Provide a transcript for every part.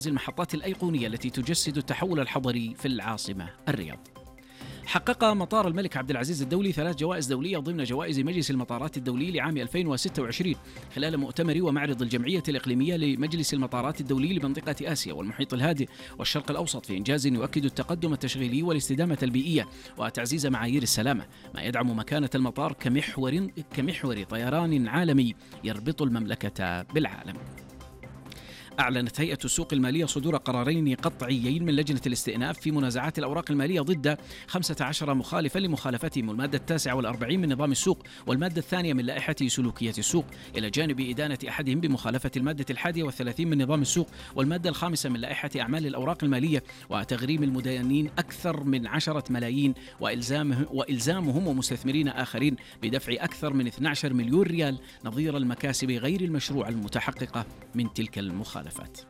المحطات الأيقونية التي تجسد التحول الحضري في العاصمة الرياض. حقق مطار الملك عبد العزيز الدولي 3 جوائز دولية ضمن جوائز مجلس المطارات الدولي لعام 2026 خلال مؤتمر ومعرض الجمعية الإقليمية لمجلس المطارات الدولي لمنطقة آسيا والمحيط الهادئ والشرق الأوسط، في إنجاز يؤكد التقدم التشغيلي والاستدامة البيئية وتعزيز معايير السلامة، ما يدعم مكانة المطار كمحور طيران عالمي يربط المملكة بالعالم. أعلنت هيئة السوق المالية صدور قرارين قطعيين من لجنة الاستئناف في منازعات الأوراق المالية ضد 15 مخالفا لمخالفتهم المادة 49 من نظام السوق والمادة الثانية من لائحة سلوكيات السوق، إلى جانب إدانة أحدهم بمخالفة المادة 31 من نظام السوق والمادة 5 من لائحة أعمال الأوراق المالية، وتغريم المدينين أكثر من 10 ملايين وإلزامهم ومستثمرين آخرين بدفع أكثر من 12 مليون ريال نظير المكاسب غير المشروعة المتحققة من تلك المخالفات.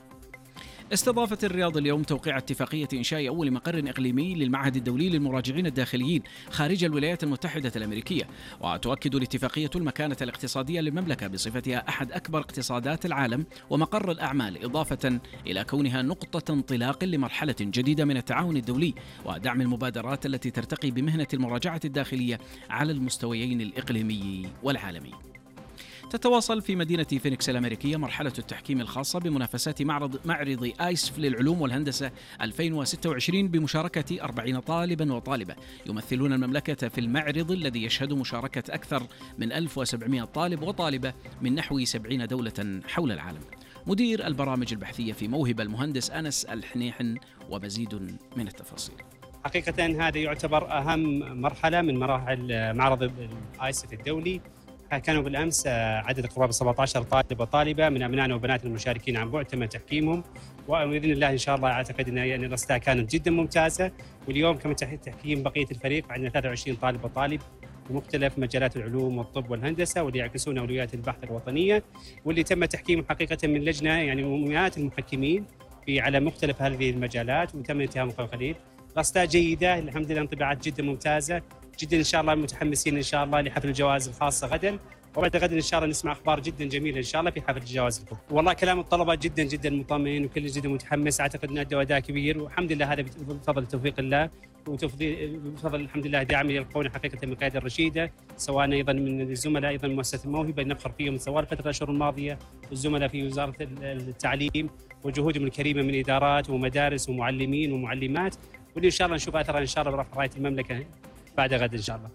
استضافت الرياض اليوم توقيع اتفاقية إنشاء أول مقر إقليمي للمعهد الدولي للمراجعين الداخليين خارج الولايات المتحدة الأمريكية، وتؤكد الاتفاقية المكانة الاقتصادية للمملكة بصفتها أحد أكبر اقتصادات العالم ومقر الأعمال، إضافة إلى كونها نقطة انطلاق لمرحلة جديدة من التعاون الدولي ودعم المبادرات التي ترتقي بمهنة المراجعة الداخلية على المستويين الإقليمي والعالمي. تتواصل في مدينة فينيكس الأمريكية مرحلة التحكيم الخاصة بمنافسات معرض آيسف للعلوم والهندسة 2026 بمشاركة 40 طالبا وطالبة يمثلون المملكة في المعرض الذي يشهد مشاركة أكثر من 1700 طالب وطالبة من نحو 70 دولة حول العالم. مدير البرامج البحثية في موهبة المهندس أنس الحنيحن ومزيد من التفاصيل. حقيقة هذا يعتبر أهم مرحلة من مراحل معرض آيسف الدولي. كانوا بالأمس عدد قرابة 17 طالب وطالبة من أبنائنا وبناتنا المشاركين عن بعد تم تحكيمهم، وبإذن الله إن شاء الله أعتقد أن الأصداء كانت جدا ممتازة. واليوم كما تحكيم بقية الفريق عندنا 23 طالب وطالب بمختلف مجالات العلوم والطب والهندسة، واللي يعكسون أولويات البحث الوطنية، واللي تم تحكيمهم حقيقة من لجنة يعني مئات المحكمين على مختلف هذه المجالات، وتم انتهائهم قبل قليل. الأصداء جيدة الحمد لله، انطباعات جدا ممتازة جدا. إن شاء الله متحمسين إن شاء الله لحفل الجوائز الخاصة غدا، وبعد غد إن شاء الله نسمع أخبار جدا جميلة إن شاء الله في حفل الجوائز الكبرى. والله كلام الطلبة جدا جدا مطمئن وكل جدا متحمس، أعتقد أن أدوا أداء كبير، والحمد لله هذا بفضل توفيق الله وبفضل الحمد لله دعم يلقونه حقيقة من القيادة الرشيدة، سواء أيضا من الزملاء أيضا مؤسسة الموهبة نفخر فيهم سواء الفترة الأشهر الماضية، والزملاء في وزارة التعليم وجهودهم الكريمة من إدارات ومدارس ومعلمين ومعلمات، واللي إن شاء الله نشوف أثرها إن شاء الله برفع راية المملكة بعد غد إن شاء الله.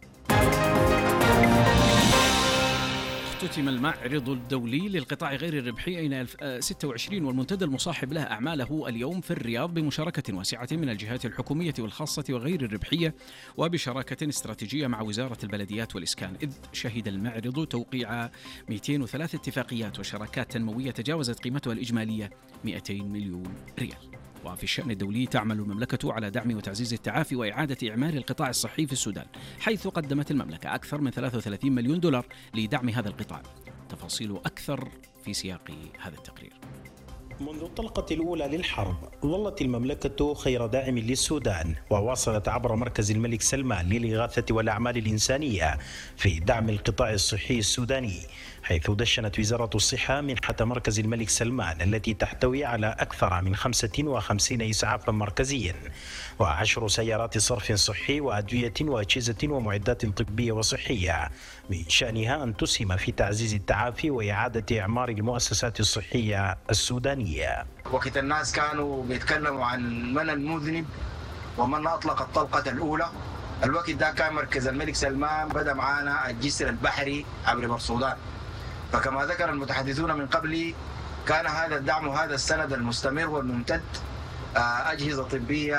اختتم المعرض الدولي للقطاع غير الربحي أين 26 والمنتدى المصاحب له أعماله اليوم في الرياض بمشاركة واسعة من الجهات الحكومية والخاصة وغير الربحية، وبشراكة استراتيجية مع وزارة البلديات والإسكان، إذ شهد المعرض توقيع 203 اتفاقيات وشراكات تنموية تجاوزت قيمتها الإجمالية 200 مليون ريال. وفي الشأن الدولي تعمل المملكة على دعم وتعزيز التعافي وإعادة إعمار القطاع الصحي في السودان، حيث قدمت المملكة أكثر من 33 مليون دولار لدعم هذا القطاع. تفاصيل أكثر في سياق هذا التقرير. منذ الطلقة الأولى للحرب ظلت المملكة خير داعم للسودان، وواصلت عبر مركز الملك سلمان للإغاثة والأعمال الإنسانية في دعم القطاع الصحي السوداني، حيث دشنت وزارة الصحة منحة مركز الملك سلمان التي تحتوي على أكثر من 55 إسعافا مركزيا و10 سيارات صرف صحي وأدوية وأجهزة ومعدات طبية وصحية، من شأنها أن تسهم في تعزيز التعافي وإعادة إعمار المؤسسات الصحية السودانية. وقت الناس كانوا بيتكلموا عن من المذنب ومن أطلق الطلقة الأولى، الوقت ده كان مركز الملك سلمان بدأ معانا الجسر البحري عبر السودان. فكما ذكر المتحدثون من قبلي، كان هذا الدعم وهذا السند المستمر والممتد، أجهزة طبية،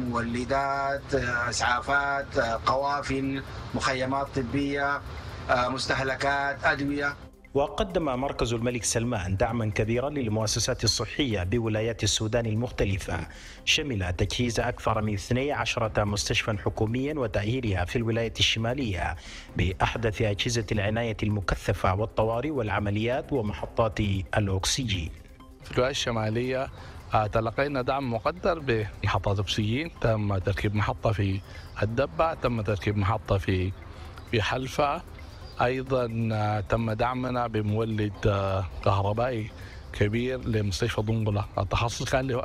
مولدات، إسعافات، قوافل، مخيمات طبية، مستهلكات، أدوية. وقدم مركز الملك سلمان دعما كبيرا للمؤسسات الصحية بولايات السودان المختلفة، شمل تجهيز أكثر من 12 مستشفى حكوميا وتأهيلها في الولاية الشمالية بأحدث أجهزة العناية المكثفة والطوارئ والعمليات ومحطات الأكسجين. في الولاية الشمالية تلقينا دعم مقدر بمحطات أكسجين، تم تركيب محطة في الدبة، تم تركيب محطة في حلفة، أيضا تم دعمنا بمولد كهربائي كبير لمستشفى ضنقلة. التخصص كان له